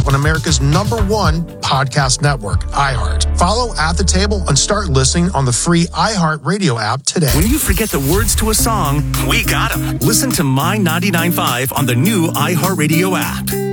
on America's #1 podcast network, iHeart. Follow At the Table and start listening on the free iHeart Radio app today. When you forget the words to a song, we got them. Listen to My 99.5 on the new iHeart Radio app.